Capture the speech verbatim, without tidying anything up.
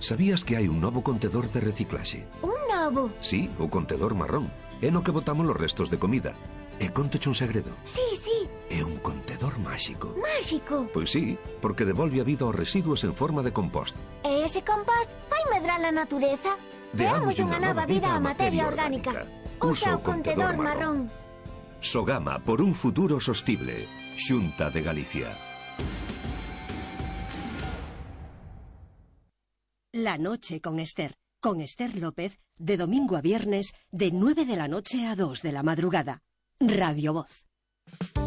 Sabías que hai un novo contedor de reciclaxe? Un novo? Sí, o contedor marrón. É no que botamos os restos de comida. E contoche un segredo. Sí, sí. É un contedor máxico. Máxico? Pois sí, porque devolve a vida aos residuos en forma de compost. E ese compost vai medrar a natureza? Deamos unha nova vida á materia orgánica. Usa o contedor marrón. Sogama por un futuro sostible. Xunta de Galicia. La noche con Esther. Con Esther López, de domingo a viernes, de nueve de la noche a dos de la madrugada. Radio Voz.